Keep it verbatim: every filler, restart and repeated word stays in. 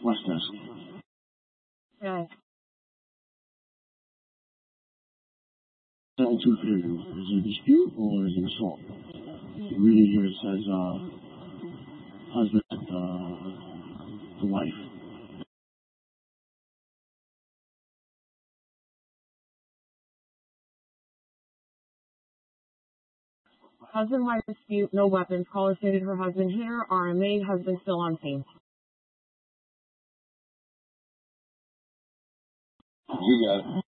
West Desk. Okay. seven two three. Is it a dispute or is it assault? The reading here says, uh, husband, uh, the wife. Husband wife dispute, no weapons. Caller stated her husband hit her, R M A, husband still on scene. You got it.